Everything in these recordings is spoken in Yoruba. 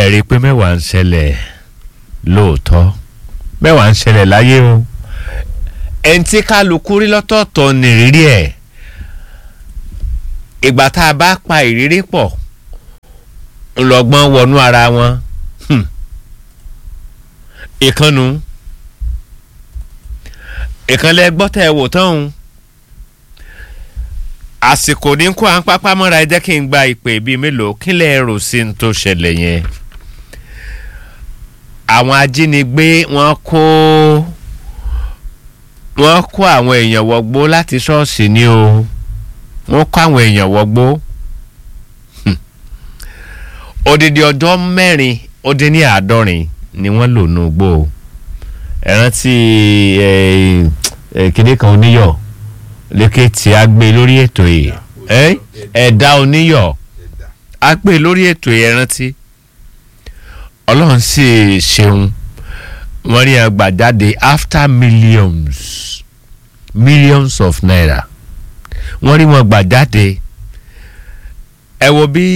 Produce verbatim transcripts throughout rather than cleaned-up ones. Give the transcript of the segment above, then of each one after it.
ẹ rí i pé mẹ́wàá ń ṣẹlẹ̀ lóòótọ́ mẹ́wàá ń ṣẹlẹ̀ láyé o ẹni tí kálukú rí lọ́tọ̀ọ̀tọ̀ nìrírí ẹ̀ ìgbà tá a bá pa ìrírí pọ̀ ńlọgbọ́n wọnú ara wọn ìkànnù ìkànlẹ̀ gbọ́tẹ̀ wò tán àsìkò ní kó à ń pápá mọ́ra ẹ jẹ́ kí n gba ìpè bíi mélòó kí lè rò sí ní tó ṣẹlẹ̀ yẹn àwọn ajínigbé wọ́n kó wọ́n kó àwọn èèyàn wọgbó láti ṣọ́ọ̀ṣì ni o wọ́n kó àwọn èèyàn wọgbó odidi ọjọ́ mẹ́rin ó dín ní àádọ́rin ni wọ́n lò nù gbó ẹ rántí kíní kan oníyọ̀ lékè tí a gbé lórí ètò yìí ẹ̀dá oníyọ̀ a gbé lórí ètò yìí ẹ rántí ọlọ́run sì ṣeun wọ́n rí àgbà jáde after millions millions of naira wọ́n rí wọn gbà jáde ẹ wo bí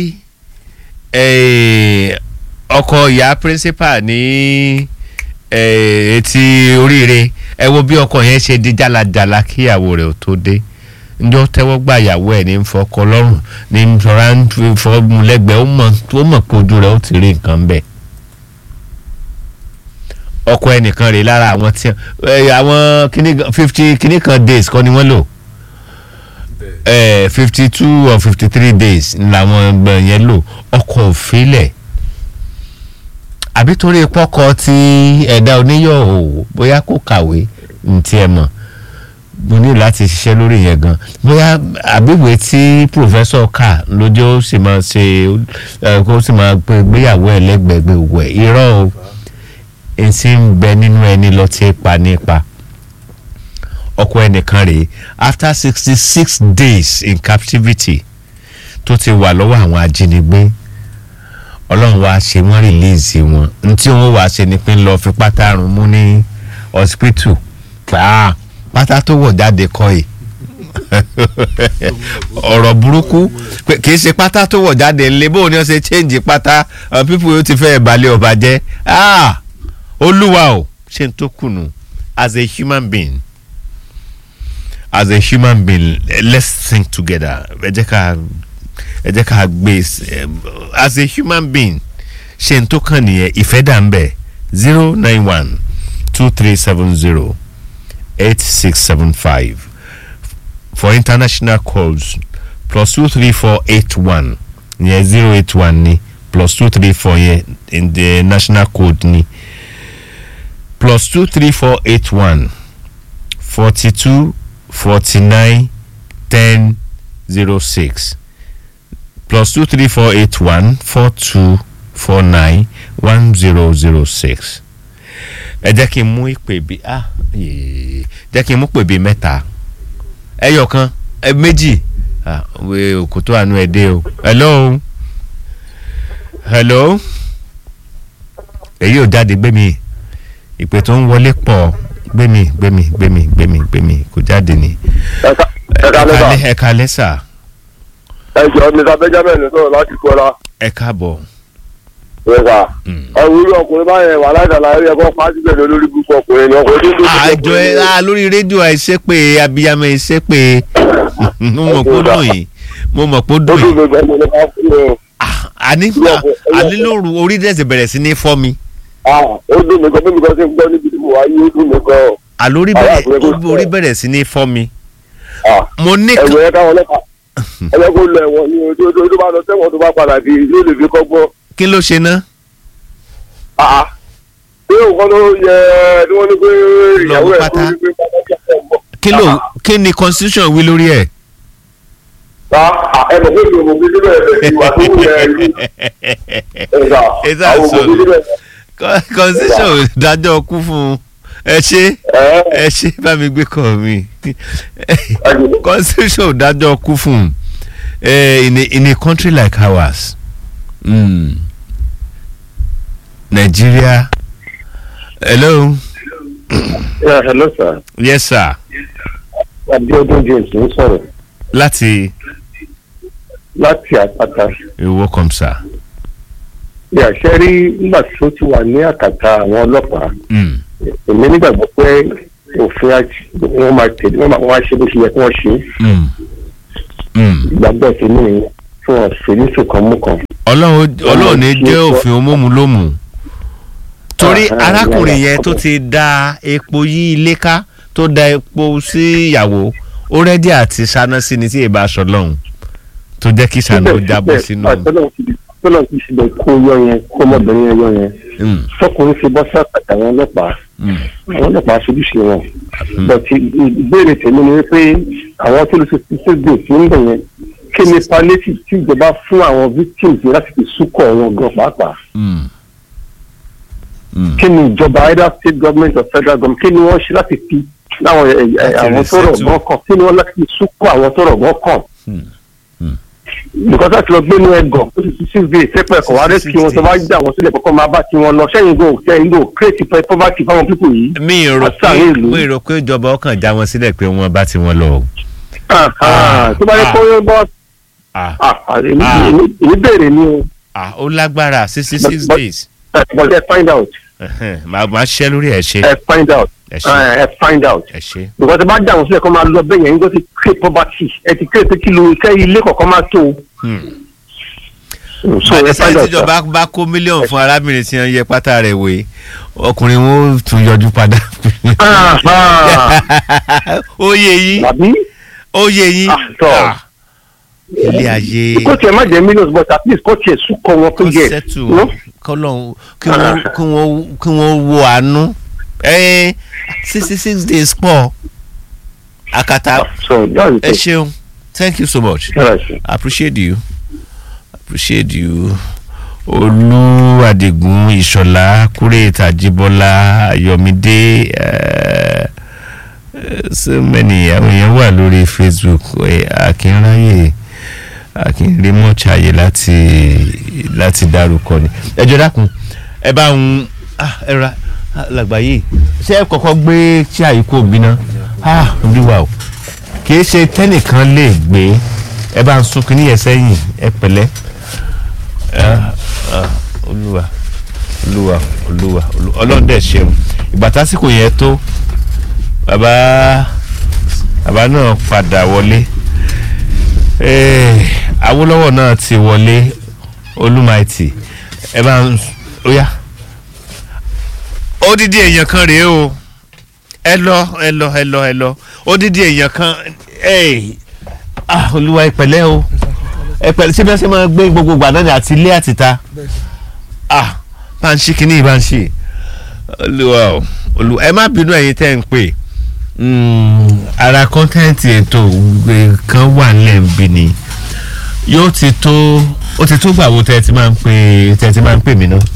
ọkọ ìyá principal ní etí oríire ẹ wo bí ọkọ yẹn ṣe di jálajàla kí ìyàwó rẹ̀ ò tó dé njọ́ tẹ́wọ́ gbà ìyàwó ẹ̀ ní fọkọ lọ́rùn ní sọ̀rọ̀ ń fọmú lẹ́gbẹ̀ẹ́ ó mọ̀ ó mọ̀ pé ojú rẹ̀ ó ti rí nǹkan bẹ́ẹ̀ ọkọ ẹnìkan rèé lára àwọn tí àwọn kíní fifty kíní kan days kọ́ ni wọ́n lò fifty two or fifty three days làwọn ẹgbẹ́ yẹn lò ọkọ̀ òfìlẹ̀ àbí torí pọ́kọ tí ẹ̀dá oníyọ̀ ò bóyá kò kàwé ní tiẹ̀ mọ̀ mo ní láti ṣiṣẹ́ lórí yẹn gan bóyá àbíwé tí pòfẹ́sọ̀ kà lójó ó sì máa ṣe kó sì máa gbéyàwó ẹ̀ lẹ́gbẹ̀ẹ́gbẹ̀ wẹ̀ irọ́ o èsì ń bẹ nínú ẹni lọ tí pa nípa ọkọ ẹnìkan rèé after sixty six days in captivity tó ti wà lọ́wọ́ àwọn ajínigbé ọlọ́run wa ṣe wọ́n rìlíìsì wọn ntí wọ́n wá ṣe ni pé ń lọ fi pátá rún mú ní hospital pàá pátá tó wọ̀ jáde kọ́ ẹ̀ ọ̀rọ̀ burúkú kì í ṣe pátá tó wọ̀ jáde ńlẹ̀ bóun ni wọ́n ṣe change pátá people yóò ti fẹ́ balẹ̀ ọba jẹ́ ah olúwa o ṣe ń tó kùnú as a human being as a human being let's think together ẹ jẹ́ ká ẹ jẹ́ ká gbé as a human being ṣe ń tó kàn nìyẹn ìfẹ́ dà ń bẹ̀ zero nine one two three seven zero eight six seven five for international calls plus two three four eight one yẹn zero eight one ni plus two three four yẹn in the national code ni plus two three four eight one forty two forty nine ten zero six plus two three four eight one four two four nine one zero zero six. ẹ jẹ́ kí n mú ìpè bí ah jẹ́ kí n mú pè bí mẹ́ta ẹyọ kan ẹ méjì ah we òkú tó àánú ẹ dé o hello hello èyí ò jáde gbé mi ìpè tó ń wọlé pọ̀ gbé mi gbé mi gbé mi gbé mi gbé mi kò jáde ni ẹ ká lẹ́sà. ẹ jọ mr benjamin sọ̀rọ̀ láti kọ́ra. ẹ káàbọ̀. ẹ̀ka ọ̀rùn ọkùnrin báyẹn wà láìsàlà ẹ̀rí ẹ̀kọ́ pàṣípẹ̀ lórí gbogbo ọkùnrin ni ọkùnrin tó ń bọ̀. àjọ ẹ lórí rédíò àìsè pé abiyamọ àìsè pé mo mọ̀ pé ó dùn yìí mo mọ̀ pé ó dùn yìí. àní lóru orí dẹ̀sẹ̀ bẹ̀rẹ̀ sí ní fọ́ mi. ó dùn mí kan bí mi kan ṣe ń gbọ́ níbi tí mo wá yí ó dùn mí kan. àlórí orí bẹ̀rẹ̀ sí ní fọ́ mi. mo ní kan ẹ̀wọ̀n ẹ̀ka ọlọ́pàá ẹlẹ́kùn lọ ẹ̀wọ̀n ni ojú ojú tó bá lọ sẹ́wọ̀n tó bá padà bí yóò lè fi kọ́gbọ́n. kí ló ṣe ná. ṣé nǹkan ló yẹ ni wọ́n ní pé ìyàwó ẹ̀ tó ní pé pátá kí ẹ̀ mọ̀. kí ló kí ni constitution wí lórí ẹ̀. ẹ mọ̀ pé ìlú òmùgbé níbẹ̀ ẹ̀ ìwà tó wù ẹ̀ rí. ẹ̀sà sọ constitution dájọ́ kú fún un ẹ ṣe ẹ ṣe bá mi gbé kọ́ mi constitution dájọ́ kú fún un in a in a country like ours mm. Nigeria hello. Yeah, hello sir. Yes sir. Abiodun James ń sọ̀rọ̀. láti. láti àpáta. you're welcome sir. àṣẹ rí nígbà tó ti wà ní àkàtà àwọn ọlọ́pàá èmi nígbàgbọ́ pé òfin wọn máa tẹ̀lé wọn máa ṣe bó ṣe yẹ kí wọ́n ṣe ìgbàgbọ́ tèmi nìyẹn fún ọ̀sẹ̀ ní sùkàn mú kan. ọlọ́run ní jẹ́ òfin omómulómù torí arákùnrin yẹn tó ti da epo yí ilé ká tó da epo sí ìyàwó ó rẹ́dí àti ṣáná sí ni tí èèbá aṣọ lọ́hùn tó jẹ́ kí ṣáná ó jábọ́ sínú. tọ́lọ̀ ti ṣe lè kó yọ yẹn kó ọmọbìnrin yẹn yọ yẹn fọkùnrin fi bọ́ sápàtà àwọn ọlọ́pàá àwọn ọlọ́pàá ṣojúṣe wọn bọ̀tí ìbéèrè tèmi ni pé àwọn tó lè ṣe ṣègbè tí ń bẹ̀ yẹn kí ni palliative tí ìjọba fún àwọn victims láti fi súkọ̀ wọn gan pàápàá kí ni ìjọba either state government or federal government kí ni wọ́n ṣe láti fi láwọn àwọn tọrọ gan kàn kí ni wọ́n láti fi súkọ̀ àwọn tọrọ gan kàn because láti lọ gbé ní ẹgàn ó sì ti six days sẹ́pẹ̀ kọ̀ wá rẹ́sì wọn tó bá jà wọn sílẹ̀ kọ́kọ́ máa bá ti wọn lọ sẹ́yìn go sẹ́yìn go create poverty fáwọn pípò yìí. mi rò pé mi rò pé ìjọba ọkàn já wọn sílẹ̀ pé wọ́n bá ti wọn lọ. tó bá yẹ kó yẹ bọ́ èmi béèrè ni o. ó lágbára sixty six days. but ẹ find out. màá ṣẹ́ lórí ẹ̀ ṣe. ẹ find out ẹ find out because ẹ bá dà wọn sílẹ̀ kó máa lọ bẹ́ẹ̀ yẹn nígbà tí create poverty ẹ ti create pé kí ló iṣẹ́ ilé kọ̀ọ̀kan máa tó. àdìsẹ́ tíjọba bá kó mílíọ̀nù fún arábìnrin tí wọ́n yẹ pátá rẹ̀ wé ọkùnrin wọn ó tún yọjú padà. ó yé yín ó yé yín ilé ayé. kó tiẹ̀ má jẹ́ millions but at least kó tiẹ̀ sùn kọ́ wọn tó yẹ. kó sẹ́tù kọ́lọ́n kí wọ́n wo àánú sixty six days pọ̀ akata ẹ ṣeun thank you so much I appreciate you appreciate you olú adigun ìṣọ̀lá kúrè tàjíbọ́lá ayọ̀mídé so many àwọn èèyàn wà lórí Facebook akínráyè akínrí mọ́ṣáyé láti láti dárúkọ ni ẹjọ́ dákun ẹ bá ń ẹ ra làgbáyé ṣé ẹ kọ́kọ́ gbé tí àyíkó gbiná olúwa o kìí ṣe tẹ́nìkan lè gbé ẹ bá ń sún kínní yẹn sẹ́yìn ẹ pẹ̀lẹ́ olúwa olúwa olúwa ọlọ́dẹ ṣeun ìgbà tásìkò yẹn tó bàbá bàbá náà padà wọlé Awólọ́wọ̀ náà ti wọlé olúmaìtì ẹ bá ń ó yá odidi èèyàn kan rèé o ẹ lọ ẹ lọ ẹ lọ ẹ lọ odidi èèyàn kan olúwa ìpẹ̀lẹ́ o ẹ̀pẹ̀lẹ́ ṣé bí wọ́n ṣe máa gbé gbogbo gbàdánù àti ilé àtìta bá ń ṣí kínní bá ń ṣí olúwa o olúwa ẹ má bínú ẹ̀yin tẹ́ ń pè ara kọ́ńtẹ́ǹtì ètò kan wà nílẹ̀ ń bí ni yóò ti tó ó ti tó gbàgbó tẹ́ ẹ ti máa ń pè tẹ́ ẹ ti máa ń pè mí náà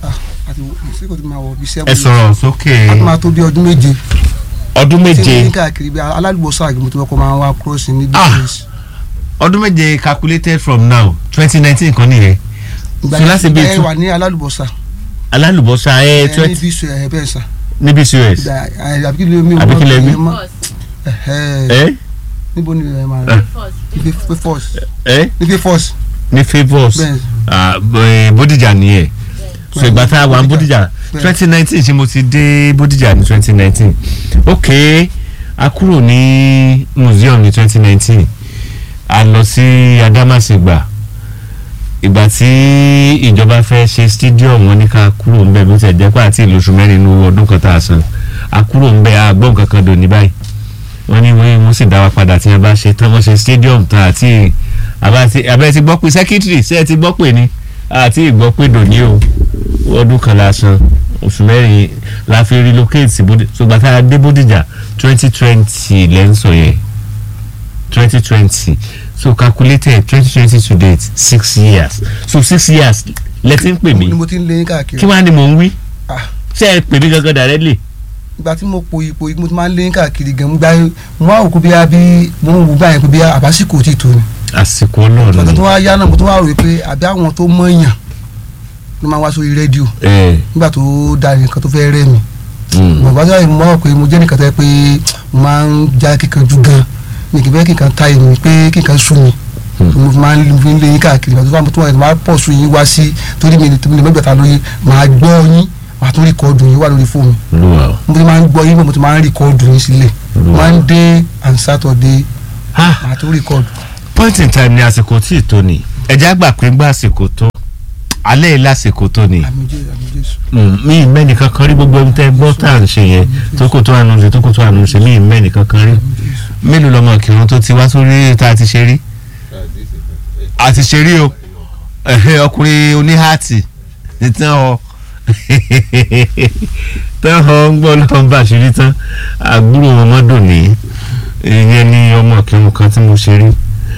ẹ sọ̀rọ̀ sókè. a máa tó bí ọdún méje. ọdún méje. tí ní káàkiri bí alálùbọ́sọ àgbẹ̀mọ̀ tí wọ́n kọ́ máa ń wá crossing ní business. ọdún méje calculated from now twenty nineteen kan nìyẹn. ìgbà yẹn ìgbà yẹn wà ní alálùbọ́sà. alálùbọ́sà ẹ twenty. ní bísú ẹ bẹ́ẹ̀ sà. ní bísú ẹ. àbíkílẹ̀ mi. àbíkílẹ̀ mi. ẹ. níbo ni ẹ máa rẹ. ní favours. ẹ. ní favours. ní favours. bẹ́ẹ̀ Bódìjà nìyẹn so ìgbà tá a wà ní Bódìjà twenty nineteen ṣe mo ti dé Bódìjà ní twenty nineteen ok a kúrò ní museum ní twenty nineteen a lọ sí Adámàsìgbà ìgbà tí ìjọba fẹ́ ṣe stadium wọn ní ká kúrò ń bẹ̀ bó ti jẹ́ pé àti ìlú oṣù mẹ́rin nínú ọdún kan tá a san a kúrò ń bẹ̀ a gbọ́n kankan dò ní báyìí wọ́n ní wọ́n sì dá wa padà tí wọ́n bá ṣe tán wọ́n ṣe stadium tán àti abẹ́ ti gbọ́ pé secretary ṣé ẹ ti gbọ́ pé ni àti ìgbọ́ pé dòní o ọdún kan lásán oṣù mẹ́rin la fi relocate sí Bódìjà ṣùgbọ́n tá a dé Bódìjà twenty twenty lẹ́ńsọ̀ yẹn twenty twenty so calculated twenty twenty to date six years so six years lẹ́tí ń pè mí kí wàá ní mò ń wí ṣé ẹ pè mí gangan directly. ìgbà tí mo po ipò mo ti máa ń lé káàkiri gan gba mo á òkú bí a bí mo ń wù báyìí pé bí àbásìkò ti tó ni. àsìkò náà lọ. ọ̀gá tó wá yá náà mo tó wá rò pé àbí àwọn tó mọ̀ èèyàn ló máa wá sórí rédíò nígbà tó da nǹkan tó fẹ́ rẹ́ mi. mo bá sọ mo mọ̀ pé mo jẹ́ nìkan tó yẹ pé mo máa ń já kíkan jù gan mi kì í fẹ́ kíkan ta èmi pé kíkan sú mi mo fi máa ń fi ń lé yín káàkiri ìgbà tó bá mo tún wà ní máa pọ̀ sùn yín wá sí torí mi ní mẹ́gbẹ̀ta lóye máa gbọ́ yín máa tún rìkọ́ọ̀dù yín wà lórí fóònù mo ti máa ń gbọ́ yín mo ti máa ń rìkọ́ọ̀dù yín sílẹ̀ Monday and Saturday máa tún rìkọ́ọ̀dù. point in time ni àsìkò tí ì tó ni ẹ̀já gbà pé gbà àsìkò tó alẹ́ yìí lásìkò tó ni mi mẹ́ni kankan rí gbogbo ẹni tẹ́ gbọ́ tá à ń ṣe yẹn tó kò tó àánú ṣe tó kò tó àánú ṣe mi mẹ́ni kankan rí mélòó lọmọ kírun tó ti wá sórí tá a ti ṣe rí a ti ṣe rí o ọkùnrin oníhàtì tán ọ tán ọ ń gbọ́ lọ́n bá ṣeré tán àbúrò ọmọdún ní ìyẹn ní ọmọ kírun kan tí mo ṣe rí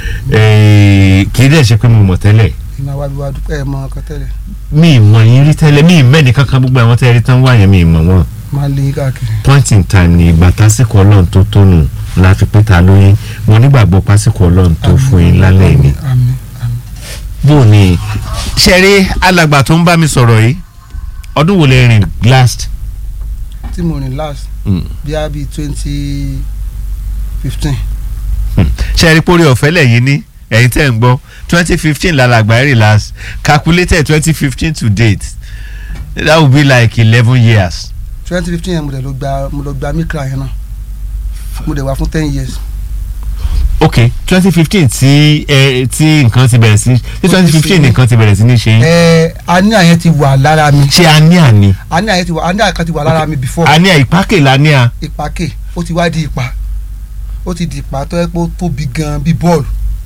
kì í dẹ̀ ṣe pé mo mọ̀ tẹ́lẹ̀ ìmọ̀ wa bí wàá dúpẹ́ ẹ̀ mọ ọkọ tẹ́lẹ̀. mi ìmọ̀ yín rí tẹ́lẹ̀ mi ìmẹ́ni kankan gbogbo àwọn tẹ́lẹ̀ tán wáyé mi ìmọ̀ wọn. máa lé yín káàkiri. point in time ni ìgbà tásìkò ọlọ́run tó tónù la fi pé ta lóyún mo nígbàgbọ́ pásìkò ọlọ́run tó fún yín lálẹ́ ni. àmín àmín. bó o ní ṣeré alàgbà tó ń bá mi sọ̀rọ̀ yìí ọdún wo lè rìn last. tí mo rìn last. bí a bí twenty fifteen. ṣeré pórí ọ̀fẹ́ lẹ́yìn ní ẹ̀yin tẹ́ ń gbọ́ twenty fifteen lálàgbà ẹ̀rì last calculated twenty fifteen to date that would be like eleven years. twenty fifteen yẹn mo dẹ̀ lọ gba mo lọ gba mikra yẹn náà mo dẹ̀ wá fún ten years. ok twenty fifteen tí ẹ tí nǹkan ti bẹ̀rẹ̀ sí tí twenty fifteen nǹkan ti bẹ̀rẹ̀ sí ní ṣe. ẹ àníyàn yẹn ti wà lára mi. ṣé àníyàn ni. àníyàn yẹn ti wà àníyàn kan ti wà lára mi before. àníyàn ìpákè làníyàn. ìpákè ó ti wá di ìpá ó ti di ìpá tó yẹ pé ó tóbi gan bí bọ́ọ̀lù.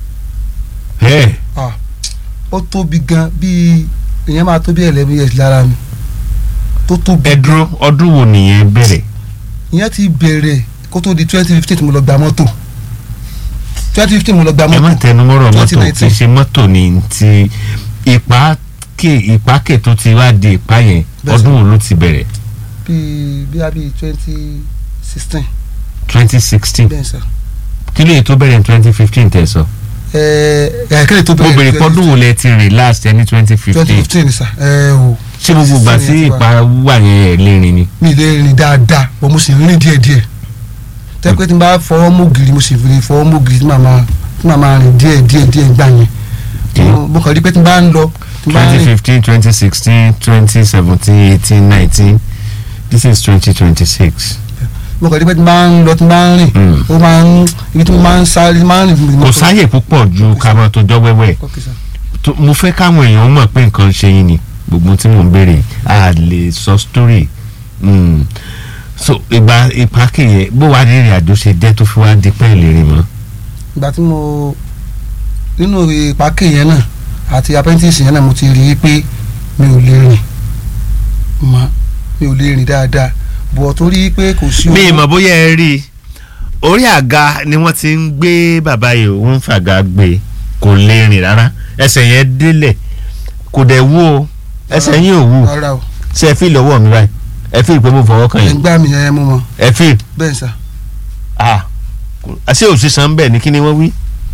ẹ ó tóbi gan bí ìyẹn máa tó bí eleven years lára mi tó tóbi. ẹ dúró ọdún wo nìyẹn bẹ̀rẹ̀. ìyẹn ti bẹ̀rẹ̀ kó tó di twenty fifteen tí mo lọ gba mọ́tò twenty fifteen mo lọ gba mọ́tò. ẹ má tẹnu mọ́rọ̀ mọ́tò kì í ṣe mọ́tò ní ti ìpákè ìpákè tó ti wá di ìpá yẹn ọdún wo ló ti bẹ̀rẹ̀. bíi bíi bíi twenty sixteen. twenty sixteen. bẹ́ẹ̀ sọ. kí ló yẹ tó bẹ̀rẹ̀ ní twenty fifteen tẹ̀ sọ. ẹ ẹ kí lè tó bẹ̀rẹ̀. mo bèrè pọ́dún wo lẹ ti rìn last ẹni twenty fifteen. twenty fifteen sa ẹ o. ṣé gbogbo ìgbà tí ìpa wà yẹn ẹ lè rìn ni. mi lè rìn dáadáa bọ́ mo sì ń rìn díẹ̀díẹ̀ tẹ́ pé tí n bá fọwọ́ mú gírí mo sì fi fọwọ́ mú gírí tí màmá tí màmá rìn díẹ̀ díẹ̀ díẹ̀ gbà yẹn mo kàn rí pé tí n bá ń lọ. twenty fifteen twenty sixteen twenty seventeen eighteen nineteen this is twenty twenty six. mo kàn rí pé tí n bá ń lọ tí n bá ń rìn ó máa ń ibi tí mo máa ń sáré máa ń rìn. kò sáyè púpọ̀ ju ká máa tó jọ́ wẹ́wẹ́ mo fẹ́ káwọn èèyàn mọ̀ pé nǹkan ṣe yín ni gbogbo tí mò ń béèrè a lè sọ story. Mm. so ìgbà ìpàkì yẹn bó wàá ní ìrìn àjò ṣe jẹ́ tó fi wá di pẹ́ẹ́lì rìn mọ́. ìgbà tí mo nínú ìpàkì yẹn náà àti apprentice yẹn náà mo ti rí i pé mi ò lè rìn mọ́ mi ò lè rìn dáadáa bọ̀ torí pé kò sí. mi ìmọ̀ bóyá ẹ rí i orí àga ni wọ́n ti ń gbé bàbá yìí wọ́n ń fàgà gbé kò lè rìn rárá ẹsẹ̀ yẹn délẹ̀ kò dẹ̀ wú o ẹsẹ̀ yín ò wú ṣe ẹ fi lọ́wọ́ mi báyìí ẹ fi ìpè mú fọwọ́ kan yìí. ẹ ń gbá mi yẹn mú wọn. ẹ fi. bẹ́ẹ̀ sà. ah àṣé òṣìṣàn bẹ́ẹ̀ ni kí ni wọ́n wí.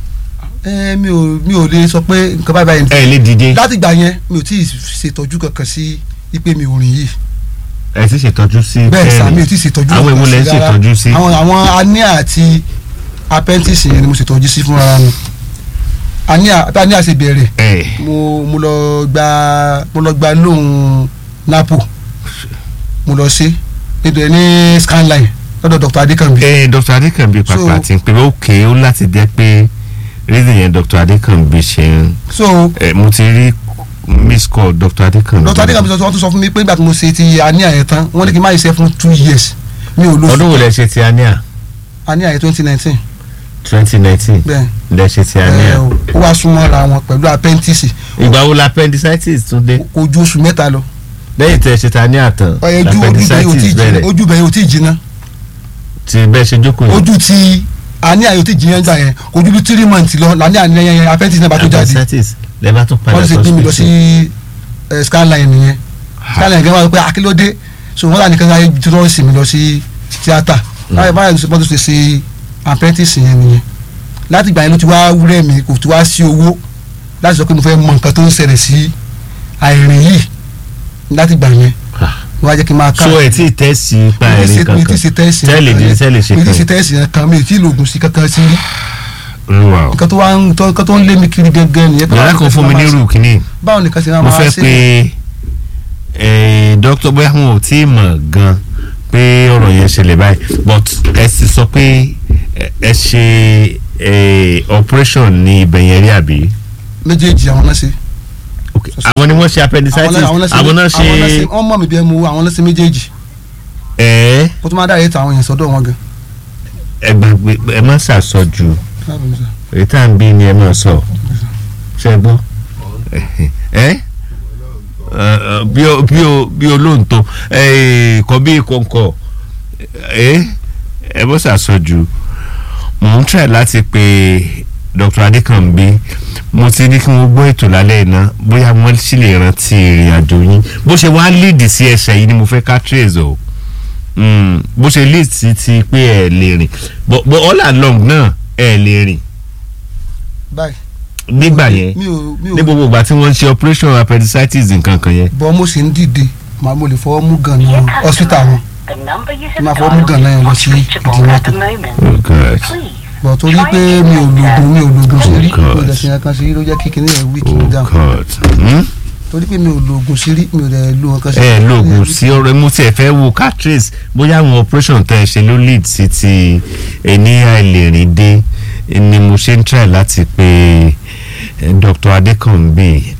ẹ mi ò mi ò lè sọ pé nǹkan báyìí báyìí. ẹ lè dìde. láti gbà yẹn mi ò tí ì ṣètọ́jú kankan sí ipe mi ò rìn yìí. ẹ ti ṣètọ́jú sí. bẹ́ẹ̀ sà mi ò tí ì ṣètọ́jú kankan sí àwọn èwo lẹ ń ṣètọ́jú sí. àwọn àwọn aníà àti apprentice yẹn ni mo ṣètọ́jú sí fúnra mi. aníà aníà ṣe bẹ̀rẹ̀. mo mo lọ gba mo lọ gba lóhùn napo mo lọ sí nítorí ní scanline lọ́dọ̀ Dr Adekanbi. ẹ Dr Adekanbi pàpà ti ń pè é òkè ó láti jẹ́ pé reason yẹn Dr Adekanbi ṣe ń. so ẹ mo ti rí miss call Dr Adekanbi. Dr Adekanbi sọ wọ́n tún sọ fún mi pé nígbà tí mo ṣe ti àníyàn yẹn tán wọ́n ní kí n má ṣe fún two years mi ò lóṣù. ọdún wo lẹ ṣe ti àníyàn. àníyàn yẹn twenty nineteen. twenty nineteen. bẹ́ẹ̀ lẹ ṣe ti àníyàn. ó wá súnmọ́ra wọn pẹ̀lú appendicitis. ìgbà wo la appendicitis tún dé. kò ju oṣù mẹ́ta lọ. lẹ́yìn tẹ́ ẹ ṣe ta ní àtàn appendicitis bẹ̀rẹ̀. ojú bẹ̀yẹ̀ ò tí ì jiná. ti bẹ́ẹ̀ ṣe jókòó yẹn. ojú ti àníyàn yóò tí ì jiná gbà yẹn kò ju bí three months lọ làní àníyàn yẹn appendicitis náà bá tó jáde. appendicitis lẹ bá tó padà wọ́n sì gbé mi lọ sí scanline nìyẹn scanline gẹ́gẹ́ wá pé akílódé so wọ́n lànà kankan tí wọ́n sì mi lọ sí tíátà báyìí báyìí wọ́n tó ṣe ṣe appendicitis yẹn nìyẹn láti gbà yẹn ló ti wá wúrẹ́ mi kò ti wá sí owó láti sọ pé mo fẹ́ mọ nǹkan tó ń ṣẹlẹ̀ sí àìrìn yìí láti gbà yẹn wọ́n á jẹ́ kí n máa ká. so ẹ tí ì tẹ́sí pa ẹ̀rín kankan mi ti ṣe tẹ́sì tẹ́lẹ̀ di tẹ́lẹ̀ ṣe kan mi ti ṣe tẹ́sì kan mi ò tí ì lògùn sí kankan sí rí. olúwa o. nǹkan tó wá ń nǹkan tó ń lé mi kiri gẹ́gẹ́ nìyẹn. yàrá kan fún mi ní irú kìíní. báwo nìkan ṣe máa mo máa fẹ́ ṣe. pé dókítà bóyá wọn ò tí ì mọ̀ gan pé ọ̀rọ̀ yẹn ṣẹlẹ̀ báyìí but ẹ sì sọ pé ẹ ṣe operation ní ibẹ̀ yẹn rí àbí. méjèèjì àwọn náà ṣe. àwọn ni wọ́n ṣe appendicitis àwọn náà ṣe. wọ́n mọ̀ mí bí ẹ mú àwọn náà ṣe méjèèjì. ẹ̀ẹ́. kó tó máa dáre ètò àwọn èèyàn sọ́dọ̀ wọn gan. ẹ gbàgbé ẹ má ṣàṣọjù èyí tá à ń bí ni ẹ máa sọ ṣe gbọ́ ẹ bí o bí o bí olóńtó kọ bí kọ̀ǹkọ̀ ẹ ẹ bọ́ ṣàṣọjù mò ń try láti pe Doctor Adékànbí mo ti ní kí wọ́n gbọ́ ètò lálẹ́ iná bóyá wọ́n sì lè rántí ìrìn àjò yín bó ṣe wá lead sí ẹsẹ̀ yìí ni mo fẹ́ ká trace o bó ṣe lead sí ti pé ẹ lè rìn but but all along náà ẹ lè rìn. báyìí. nígbà yẹn ní gbogbo ìgbà tí wọ́n ń ṣe operation appendicitis nǹkan kan yẹn. bọ́ mo sì ń dìde màá mo lè fọwọ́ mú gan ní hospital wọn tí màá fọwọ́ mú gan náà lọ sí ìdíwọ́ tó. bọ̀ torí pé mi ò lògùn mi ò lògùn sí rí mi ò dẹ̀ sí ẹ̀kan sí rí ló jẹ́ kíkiní ẹ̀ wíìkì ní dáhùn. torí pé mi ò lògùn sí rí mi ò dẹ̀ lo nǹkan sí. ẹ lògùn sí ọ̀rẹ́ mo tiẹ̀ fẹ́ wo catrice bóyá àwọn operation tẹ́ ẹ ṣe ló lead sí ti ẹni àìlèrìn dé ni mo ṣe ń try láti pe Doctor Adékànbí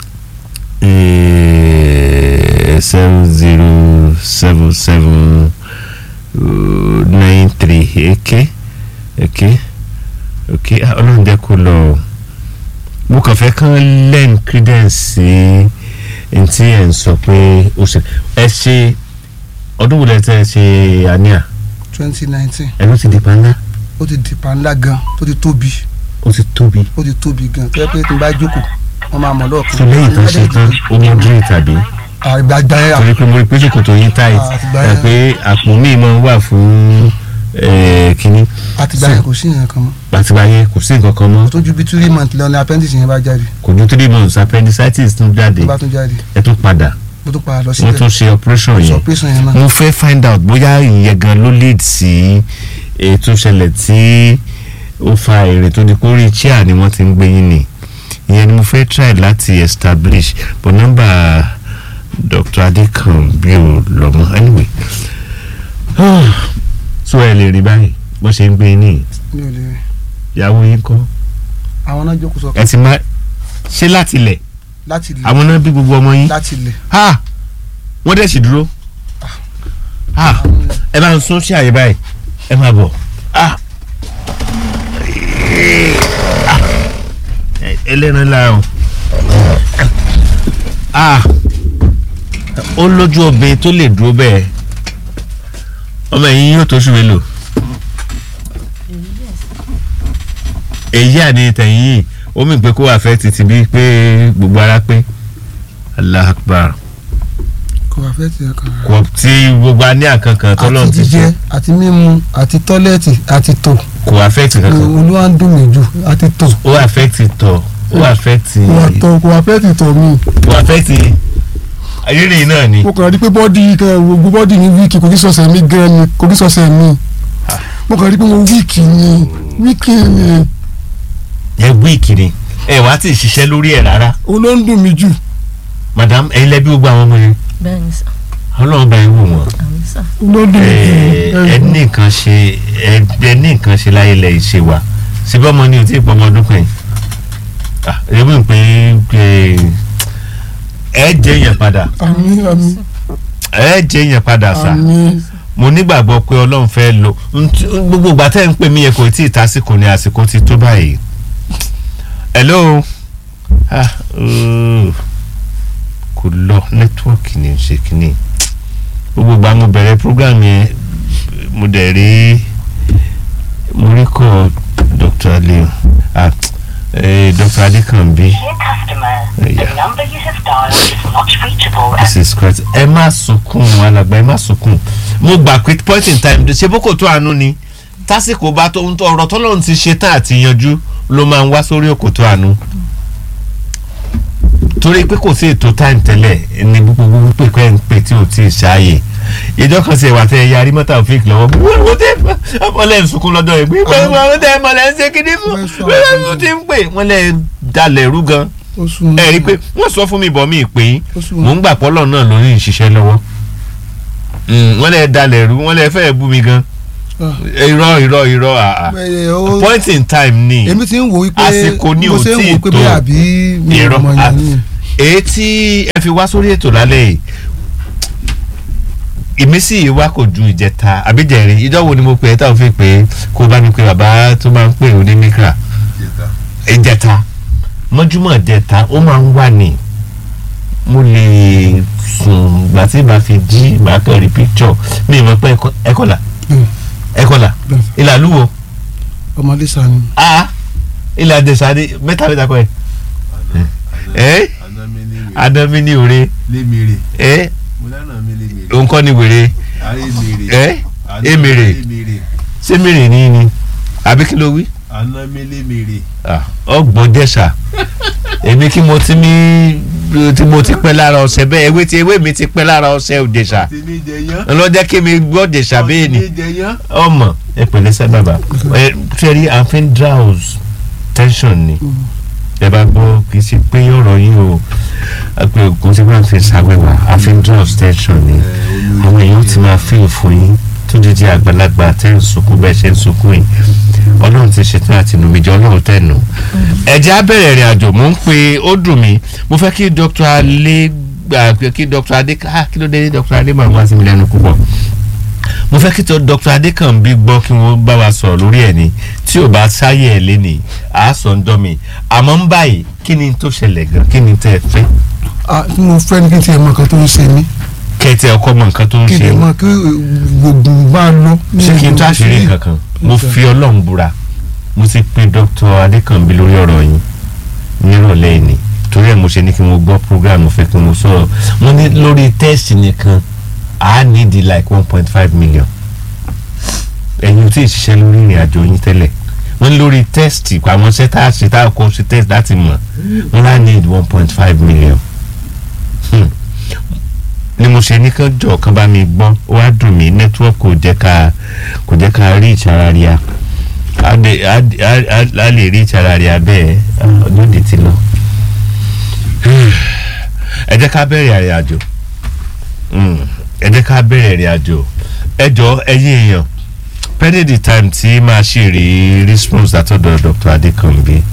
seven zero seven seven nine three okay okay okay ọlọ́run jẹ́ kó lọ mo kàn fẹ́ kán lend credence sí ntí ẹ̀ ń sọ pé ó ṣe ẹ ṣe ọdún wo lẹ tẹ ṣe àníyàn. twenty nineteen. ẹ ló ti di panla. ó ti di panla gan tó ti tóbi. ó ti tóbi. ó ti tóbi gan tó yẹ pé tí n bá jókòó wọn máa mọ̀ lọ́ọ̀kan. tó lẹ́yìn tó ṣe tán ó mú dúró tàbí. àgbàgbà yẹn. torí pé mo rí pé ṣòkòtò yín táyì ẹ pé àpò míì máa ń wà fún kínní. àtìgbà yẹn kò sí nǹkan kan mọ́. àtìgbà yẹn kò sí nǹkan kan mọ́. tó ju bí three months lọ ni appendix yẹn bá jáde. kò ju three months appendicitis tún jáde. tó bá tún jáde. ẹ tún padà. mo tún padà lọ síbẹ̀. wọ́n tún ṣe operation yẹn. operation yẹn náà. mo fẹ́ find out bóyá ìyẹn gan ló lead sí ètò ìṣẹ̀lẹ̀ tí ó fa èrè tó di kórè chair ni wọ́n ti ń gbé yín ni ìyẹn ni mo fẹ́ try láti establish but number Doctor Adékànbí ò lọ́mọ anyway so ẹ lè rí báyìí bó ṣe ń gbé yín ní mi ò lè rí. ìyàwó yín kọ́. àwọn náà jókòó sọ. ẹ ti máa ṣe láti lẹ̀. láti lẹ̀. àwọn náà bí gbogbo ọmọ yín. láti lẹ̀. ha wọ́n dẹ̀ sì dúró. ha ẹ bá ń sún sí àyè báyìí ẹ máa bọ̀. ah ẹlẹ́ran la o ah ó lójú obìnrin tó lè dúró bẹ́ẹ̀ ọmọ yìí yóò tó ṣùgbọ́n lò èyí àní tẹ̀yìn yìí ó mì pé kó wà fẹ́ títí bíi pé gbogbo ara pé Allah Akbar kò wá fẹ́ tiẹ̀ kan. kò tí gbogbo aní àkànkàn tó lọ́n ti ṣe. àti jíjẹ àti mímu àti tọ́lẹ́ẹ̀tì àti tò. kò affect kankan. olúwa ń dùn mí jù àti tò. ó affect tọ̀ ó affect. kò affect tọ̀ mi. kò affect ayélujára náà ni. mo kàn rí pé bọ́dì gbogbo bọ́dì ní wíìkì kò kí sọ̀sẹ̀ mi gan ni kò kí sọ̀sẹ̀ mi. mo kàn rí pé mo wíìkì ni wíìkì ni. ẹ wíìkì ni ẹ wá ti ṣiṣẹ́ lórí ẹ̀ rárá. ó ló ń dùn mí jù. madam ẹ̀yin lẹbi gbogbo àwọn ọmọ yẹn. bẹ́ẹ̀ni sà. Ọlọ́run bá yín wò wọ́n. àmín sà. ó ló ń dùn mí jù. ẹ ní nǹkan ṣe ẹ ní nǹkan ṣe láyé lẹ ìṣe wa síbí ọmọ ni ò tí ì pọ ọmọ ọdún kan yìí. ẹ bí n pè é ẹ jẹ yẹn padà. àmín àmín. ẹ jẹ yẹn padà sà. àmín. mo nígbàgbọ́ pé Ọlọ́run fẹ́ lò gbogbo ìgbà tẹ́ ń pè mí yẹn kò tí ì tásìkò ní àsìkò ti tó báyìí. hello. ah ooo kò lọ nẹ́tíwọ́ọ̀kì ní ṣe kínní gbogbo ìgbà mo bẹ̀rẹ̀ program yẹn mo dẹ̀ rí mo rí kọ́ Doctor Leo ah eh, Doctor Adékànbí. this is correct. ẹ má sunkún alàgbà ẹ má sunkún mo gbà pé point in time ṣe bókò tó àánú ni tásìkò bá tó ń tọ ọ̀rọ̀ tọ́lọ́run ti ṣe tán àti yanjú ló máa ń wá sórí òkòtó àánú torí pé kò sí ètò time tẹ́lẹ̀ ní gbogbo pé pé ń pè tí ò tí ì ṣáàyè ìjọ kan ṣe wà tẹ ẹ̀yà arímọ́tà òfin lọ́wọ́ wọ́n tẹ wọ́n lẹ́ ń sunkún lọ́dọ̀ ẹ̀ pé wọ́n tẹ ẹ̀ mọ̀lẹ́ ń ṣe kíní fún wọ́n ti ń pè wọ́n lẹ́ dalẹ̀ rú gan ẹ̀ rí i pé wọ́n sọ fún mi bọ̀ mí pé mò ń gbà pọ́lọ̀ náà lórí ìṣiṣẹ́ lọ́wọ́ wọ́n lẹ́ dalẹ̀ rú wọ́n lẹ́ fẹ́ẹ́ bú mi gan irọ́ irọ́ irọ́ àà point in time ni èmi ti ń wò wípé àsìkò ní mo ò ṣe ń tí wò ì pé tó bí àbí mi ò irọ́ mọ̀ yẹn ni. èyí tí ẹ fi wá sórí ètò lálẹ́ yìí ìmísí yìí wá kò ju ìjẹta àbíjẹrin ìjọwọ́ ni mo pè é táwọn fi pè é kó bá mi pè bàbá tó máa ń pè ó ní mikra ìjẹta mọ́júmọ́ ìjẹta ó máa ń wà ní mo lè sùn gbà tí màá fi jí màá kàn rí picture mi ì mọ̀ pé ẹ̀kọ́là ẹ̀kọ́là ìlàlúwo ọmọdé sani. ah ilẹ̀ àdèsàdé mẹ́ta mẹ́ta kọ́ ẹ̀ ẹ́ adamini ore lémèrè ẹ́ mo lánàá mi lémèrè òǹkọ́ ni wèrè àrẹ mèrè ẹ́ emèrè ṣé mèrè ní ni àbí kí ló wí. àná mi lémèrè. ọgbọ̀n jẹ̀sà èmi kí mo ti mi tí mo ti pẹ́ lára ọ̀sẹ̀ bẹ́ẹ̀ ewé tí ewé mi ti pẹ́ lára ọ̀sẹ̀ òjèṣà ọlọ́jẹ́ kí mi gbọ́ jẹ̀sà bẹ́ẹ̀ ni ọmọ ẹ pẹ̀lẹ́ sẹ́ bàbá ẹ ṣẹ́rí àfin drowse tension ni ẹ bá gbọ́ kì í ṣe pé ọ̀rọ̀ yìí o pé kò sí pé àfin ṣàgbéwà àfin drowse tension ni àwọn èèyàn ti máa feel fún yín tó dídí àgbàlagbà tẹ́ ń sunkún bẹ́ẹ̀ ṣe ń sunkún yìí ọlọ́run ti ṣetán àti nùmíjọ ọlọ́run tẹ̀nu. ẹ̀jẹ̀ á bẹ̀rẹ̀ ìrìn àjò mò ń pe ó dùn mí mo fẹ́ kí dr alẹ́ gbà kí dr adé ah kí ló dé dr adé máa wá sí mi lẹ́nu púpọ̀ mo fẹ́ kí dr adékànbí gbọ́ kí wọ́n bá wa sọ̀rọ̀ lórí ẹ̀ ní tí ò bá sáyé ẹ̀ lé ní àásọ̀ ń dán mi àmọ́ ń báyìí kí ni tó ṣẹlẹ̀ gan kí ni tẹ́ ẹ fẹ́. ah mo fẹ́ ní kí n tiẹ̀ mọ nǹkan tó ń ṣe mí. kẹ́tẹ́ ọkọ mọ nǹkan tó ń kí ṣe ni mo kí gbogbo bá lọ. ṣé kí n tó àṣírí kankan mo fi ọlọ́run búra mo ti pe dr adékànbí lórí ọ̀rọ̀ yìí nírọ̀lẹ́ ìní torí ẹ̀ mo ṣe ní kí mo gbọ́ program fẹ́ kí mo sọ̀rọ̀ mo ní lórí tẹ́ẹ̀sì nìkan I need like one point five million ẹ̀yin tí ì ṣiṣẹ́ lórí ìrìn àjò yín tẹ́lẹ̀ wọ́n ní lórí tẹ́ẹ̀sì àwọn ṣẹ́ tá a ṣe tá a kọ́ ṣe tẹ́ẹ̀sì láti mọ̀ wọ́n á need one point five million hmm. ni mo ṣe ní kán jọ kán bá mi gbọ́ ó wá dùn mí network kò jẹ́ ká kò jẹ́ ká rí ìṣara rí a a lè rí ìṣara rí a bẹ́ẹ̀ ọdún dè ti lọ ẹ jẹ́ ká bẹ̀rẹ̀ ìrìn àjò ẹ jẹ́ ká bẹ̀rẹ̀ ìrìn àjò ẹ jọ ẹ̀yin èèyàn pending the time tí máa ṣe rí response látọ̀dọ̀ dr adékànbí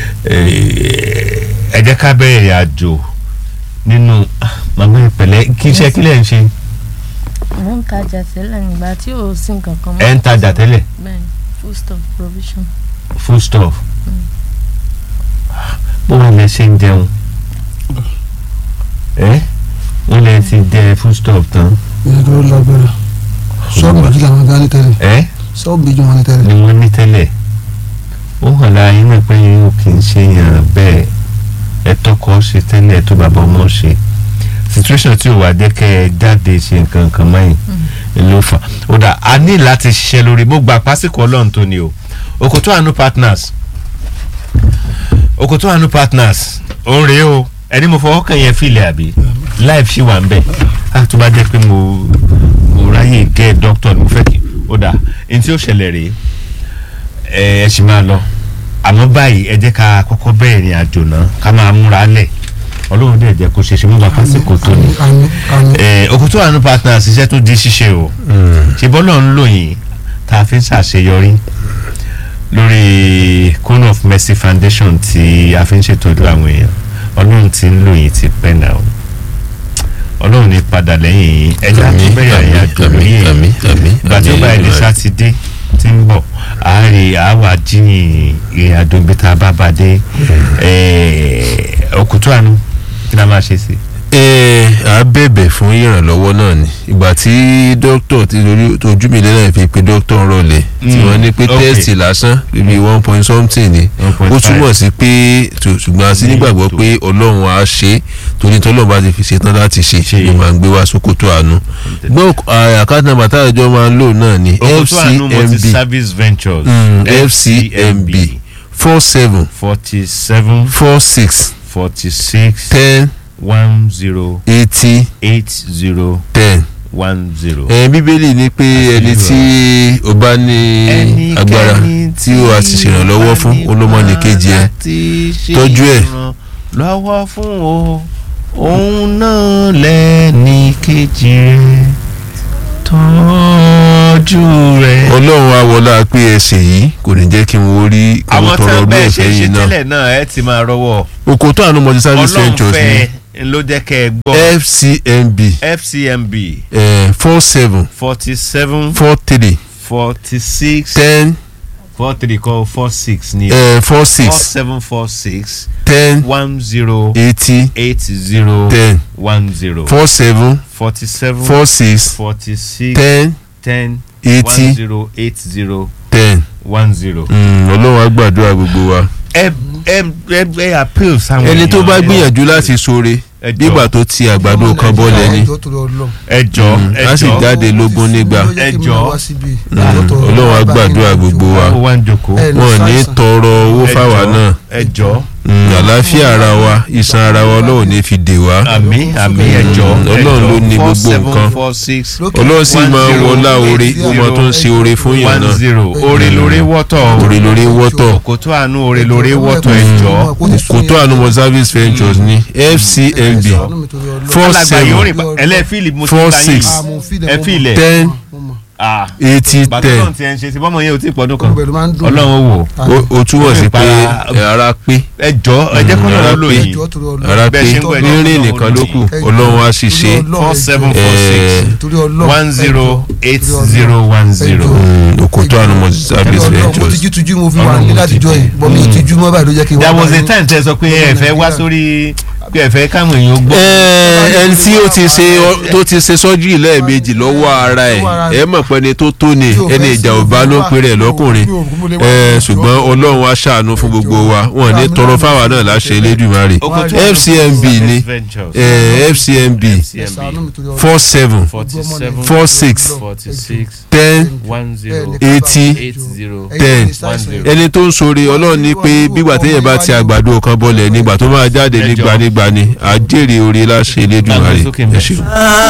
ẹ jẹ́ ká bẹ̀rẹ̀ ìrìn àjò nínú màmá ìpẹ̀lẹ́ kí iṣẹ́ kí lẹ̀ ń ṣe. mo ń tajà tẹ́lẹ̀ nígbà tí ò sí nǹkan kan mọ́. ẹ ń tajà tẹ́lẹ̀. bẹ́ẹ̀ni food stuff provision. food stuff. bó wàá lẹ ṣe ń jẹun. ẹ wọ́n lẹ ti jẹ food stuff tán. ìyẹn tó lágbára ṣọ́ọ̀bù méjì làwọn gan ní tẹ́lẹ̀. ẹ ṣọ́ọ̀bù méjì wọn ní tẹ́lẹ̀. ni wọ́n ní tẹ́lẹ̀ ó hàn lára yín náà pé yín ò kì í ṣe yàn bẹ́ẹ̀ ẹ tọkọ ṣe tẹ́lẹ̀ tó bàbá ọmọ ṣe situation tí ò wá jẹ́ kẹ́ ẹ jáde ṣe nǹkan kan mọ́yìn ló fà ó dà a ní láti ṣiṣẹ́ lórí mo gba pásíkò ọlọ́run tó ni o Òkòtó Àánú partners Òkòtó Àánú partners òun rèé o ẹni mo fọwọ́ kàn yẹn fìlẹ̀ àbí live ṣì wà ń bẹ̀ á tó bá jẹ́ pé mo mo ráyè gẹ́ doctor mo fẹ́ kí ó dà ẹni tí ó ṣẹlẹ̀ rèé ẹ ẹ ṣì máa lọ àmọ́ báyìí ẹ jẹ́ ká kọ́kọ́ bẹ̀rẹ̀ ìrìn àjò náà ká máa múra lẹ̀ ọlọ́run dẹ̀ jẹ́ kó ṣe ṣe mú wa kásìkò tó ní. Òkòtó Àánú partners iṣẹ́ tó di ṣíṣe o ṣe bọ́lọ̀ ń lò yín tá a fi ń ṣàṣeyọrí lórí Cone of Mercy Foundation tí a fi ń ṣètọ́jú àwọn èèyàn ọlọ́run ti ń lò yín ti pẹ́ náà o ọlọ́run ní padà lẹ́yìn yín ẹja tó bẹ̀rẹ̀ ìrìn àjò lórí èyí ìgbà tí ó bá ilé sátidé tí ń bọ̀ àárẹ̀ àwa jíyìn ìrìn àjò ibi tá a bá bá dé Òkòtó Àánú kí la máa ṣe sí. ẹ á bẹ̀bẹ̀ fún ìrànlọ́wọ́ náà ni ìgbà tí dókítà tí ojú mi lẹ́nà fi pe dókítà ń rọlẹ̀ tí wọ́n ní pé tẹ́ẹ̀sì lásán bíi one point something ni ó túmọ̀ sí pé ṣùgbọ́n a sì nígbàgbọ́ pé ọlọ́run á ṣe é torí tọ́lọ́ bá ti fi ṣetán láti ṣe ló máa ń gbé wá Sókótó Àánú. gbọ́ àkáǹtì nàmbà táwọn ìjọ máa ń lò náà ni Òkòtó Àánú Multi-Service Ventures F C M B four seven forty seven four six forty six ten one zero eighty eight zero ten one zero. ẹ bíbélì ní pé ẹni tí o bá ní agbára tí o a sì ṣèrànlọ́wọ́ fún olómọ́ni kejì ẹ tọ́jú ẹ̀. lọ́wọ́ fún o òun náà lẹ́ni kejì rẹ̀ tọ́jú rẹ̀. ọlọ́run awọlá pé ẹsẹ̀ yìí kò ní jẹ́ kí n wo rí àwọn tọrọ tán ọdún bẹ́ẹ̀ ṣe ẹ̀fẹ́ ṣe yìí náà. tẹ́lẹ̀ náà ẹ ti máa rọwọ́. Òkòtó Àánú multi service ventures ọlọ́run ní fẹ́ ló jẹ́ kẹ́ ẹ gbọ́. F C M B F C M B four seven forty seven four three forty six ten four three kọ́ four six ní four four six seven four six ten one zero eighty eight zero ten one zero four seven forty seven four six forty six ten ten eighty one zero eight zero ten. one zero. Ọlọ́run á gbàdúrà gbogbo wa. ẹ ẹ ẹ ẹ appeal sáwọn ẹni tó bá èèyàn. gbìyànjú láti ṣoore Ẹ jọ̀ọ́. nígbà tó ti àgbàdo kan bọ́lẹ̀ ni ẹ jọ ẹ á sì jọ jáde lógún nígbà. ẹ jọ. Ọlọ́run á gbàdúrà gbogbo wa. ó wá ń jókòó. wọn ò ní tọrọ owó Ẹ fáwa jọ̀ọ́, náà. ẹ jọ. àlàáfíà ara wa iṣan ara wa Ọlọ́run ní fi dè wá. àmì àmì ẹ jọ. Ọlọ́run ló ní gbogbo nǹkan. four seven four six Ọlọ́run sì máa ń wọlá oore ó máa tó ń ṣe oore fún yàn one náà. zero oore lóore wọ́tọ̀. oore lórí wọ́tọ̀. Òkòtó Àánú oore lóore wọ́tọ̀ ẹ jọ. Òkòtó Àánú multi service ventures ní F C M B four alàgbà yìí ó seven rìn pa ẹlẹ́fìlì mo ti four gbà yín. six ẹ fi ilẹ̀. ten eighty bàtà ten. náà ti ẹ̀ ń ṣe sí bọ́mọ yẹn ò tí ì pọ́dún kan. Ọbẹ̀ ló máa ń dùn. Ọlọ́run ó wò. Ó- ó túmọ̀ sí pé ẹ, ara pé ẹ jọ ẹ jẹ́ kó Mm, náà ara lò pé- yìí. ara pé Bẹ́ẹ̀ ṣe ń gbọ́ ẹ̀jẹ̀ rírìn Ọlọ́run nìkan ló kù Ẹ jọ̀ọ́. Ọlọ́run á sì ṣe. four seven four Eh, six one zero eight zero one zero. Òkòtó Àánú multi service mo ventures. ti jú tujú mo fi wà ní látijọ́ yìí bọ́ mi ò ti jú mọ́ báyìí ló jẹ́ kí n wá there was a báyìí. time tẹ sọ pé ẹ fẹ́ wá sórí pé ẹ fẹ́ káwọn èèyàn gbọ́. Ẹ, ẹni tí ó ti ṣe tó ti ṣe sọ́jú lẹ́ẹ̀mejì lọ́wọ́ ara ẹ̀ ẹ mọ̀ pé ẹni tó tó ni ẹni ìjà ò bá ló ń pèrè lọ́kùnrin ẹ, ṣùgbọ́n Ọlọ́run á ṣàánú fún gbogbo wa wọn ní tọrọ fáwa náà láṣẹ Elédùmarè. Òkòtó F C M B Àánú ni Ventures. ẹ, F C M B four seven forty seven four six forty six ten one zero eighty eight zero ten. one zero. ẹni tó ń sore Ọlọ́run ní pé bígbà téèyàn bá ti àgbàdo kan bọ́lẹ̀ nígbà tó máa jáde nígbà nígbà ni àjèrè orí láṣẹ Elédùmarè ẹ ṣeun.